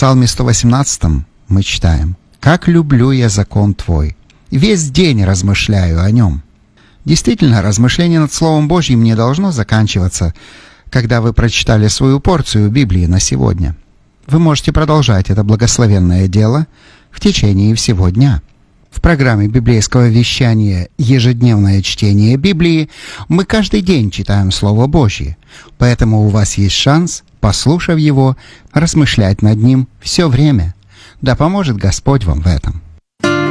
Псалме 118 мы читаем: «Как люблю я закон Твой, весь день размышляю о нем». Действительно, размышление над Словом Божьим не должно заканчиваться, когда вы прочитали свою порцию Библии на сегодня. Вы можете продолжать это благословенное дело в течение всего дня. В программе библейского вещания «Ежедневное чтение Библии» мы каждый день читаем Слово Божье, поэтому у вас есть шанс, послушав его, размышлять над ним все время. Да поможет Господь вам в этом.